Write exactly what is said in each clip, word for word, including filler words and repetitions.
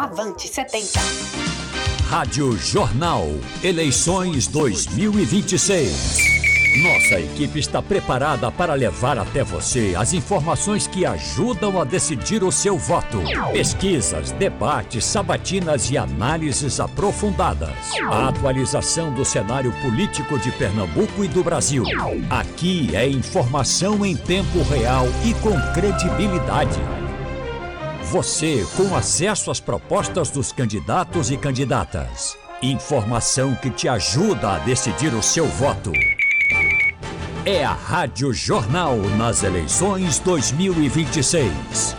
Avante setenta. Rádio Jornal, eleições dois mil e vinte e seis. Nossa equipe está preparada para levar até você as informações que ajudam a decidir o seu voto. Pesquisas, debates, sabatinas e análises aprofundadas. A atualização do cenário político de Pernambuco e do Brasil. Aqui é informação em tempo real e com credibilidade. Você com acesso às propostas dos candidatos e candidatas. Informação que te ajuda a decidir o seu voto. É a Rádio Jornal nas eleições dois mil e vinte e seis.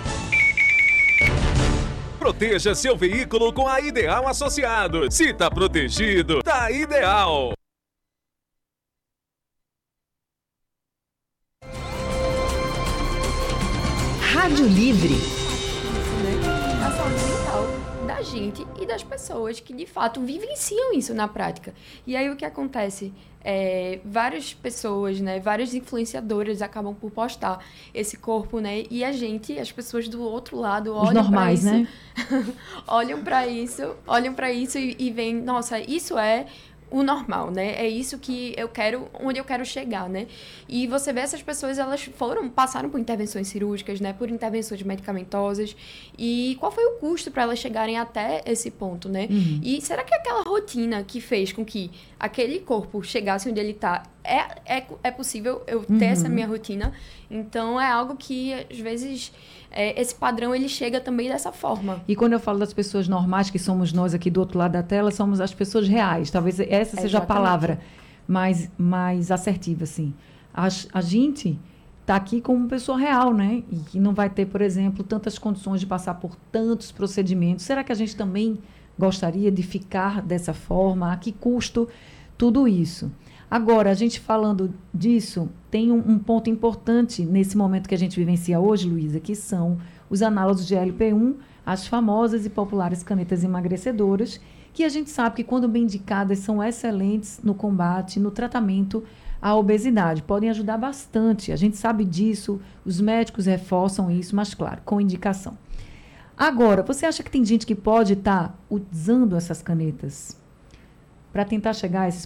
Proteja seu veículo com a Ideal Associados. Se tá protegido, tá ideal. Rádio Livre. A saúde mental da gente e das pessoas que de fato vivenciam isso na prática. E aí o que acontece? É, várias pessoas, né, várias influenciadoras acabam por postar esse corpo, né, e a gente, as pessoas do outro lado olham para normais, isso, né? olham para isso, olham para isso e, e veem, nossa, isso é o normal, né? É isso que eu quero, onde eu quero chegar, né? E você vê essas pessoas, elas foram, passaram por intervenções cirúrgicas, né? Por intervenções medicamentosas. E qual foi o custo para elas chegarem até esse ponto, né? Uhum. E será que aquela rotina que fez com que aquele corpo chegasse onde ele está, é, é, é possível eu ter Uhum. essa minha rotina? Então, é algo que, às vezes, é, esse padrão, ele chega também dessa forma. E quando eu falo das pessoas normais, que somos nós aqui do outro lado da tela, somos as pessoas reais. Talvez essa seja Exatamente. a palavra mais, mais assertiva, assim. A, a gente está aqui como pessoa real, né? E que não vai ter, por exemplo, tantas condições de passar por tantos procedimentos. Será que a gente também gostaria de ficar dessa forma? A que custo tudo isso? Agora, a gente falando disso, tem um, um ponto importante nesse momento que a gente vivencia hoje, Luísa, que são os análogos de L P um, as famosas e populares canetas emagrecedoras, que a gente sabe que, quando bem indicadas, são excelentes no combate, no tratamento à obesidade. Podem ajudar bastante, a gente sabe disso, os médicos reforçam isso, mas, claro, com indicação. Agora, você acha que tem gente que pode estar usando essas canetas para tentar chegar a esses